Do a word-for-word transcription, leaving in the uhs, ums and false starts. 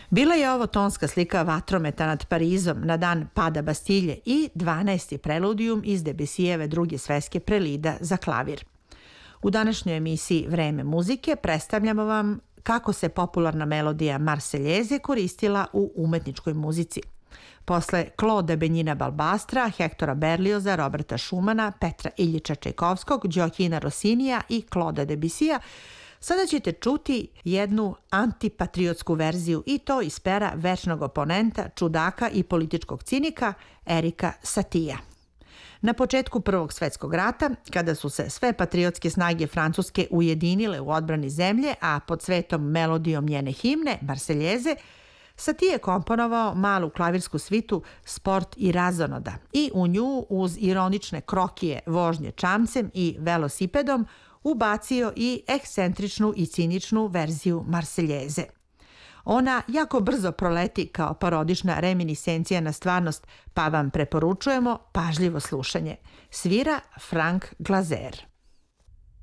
Bila je ovo tonska slika vatrometa nad Parizom na dan pada Bastilje i dvanaesti preludijum iz Debussyjeve druge svetske prelida za klavir. U današnjoj emisiji Vreme muzike predstavljamo vam kako se popularna melodija Marseljeze koristila u umetničkoj muzici. Posle Claude Benjina Balbastra, Hektora Berlioza, Roberta Schumana, Petra Iljiča Čajkovskog, Gioachina Rossinija i Clauda Debussyja, sada ćete čuti jednu antipatriotsku verziju i to iz pera večnog oponenta, čudaka i političkog cinika Erika Satija. Na početku Prvog svetskog rata, kada su se sve patriotske snage Francuske ujedinile u odbrani zemlje, a pod svetom melodijom njene himne, Marseljeze, Satije je komponovao malu klavirsku svitu Sport i razonoda i u nju uz ironične krokije vožnje čamcem i velosipedom ubacio i ekscentričnu i ciničnu verziju Marseljeze. Ona jako brzo proleti kao parodična reminiscencija na stvarnost, pa vam preporučujemo pažljivo slušanje. Svira Frank Glaser.